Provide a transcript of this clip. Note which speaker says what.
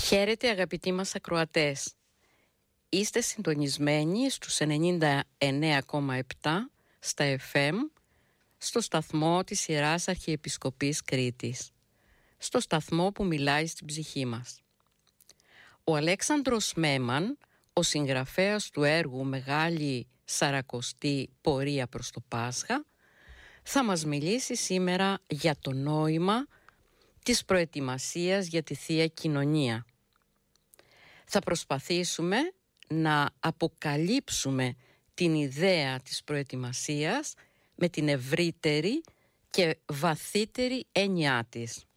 Speaker 1: Χαίρετε αγαπητοί μας ακροατές. Είστε συντονισμένοι στους 99,7 στα FM στο σταθμό της Ιεράς Αρχιεπισκοπής Κρήτης, στο σταθμό που μιλάει στην ψυχή μας. Ο Αλέξανδρος Μέμαν, ο συγγραφέας του έργου «Μεγάλη Σαρακοστή πορεία προς το Πάσχα», θα μας μιλήσει σήμερα για το νόημα της προετοιμασίας για τη Θεία Κοινωνία. Θα προσπαθήσουμε να αποκαλύψουμε την ιδέα της προετοιμασίας με την ευρύτερη και βαθύτερη έννοιά της.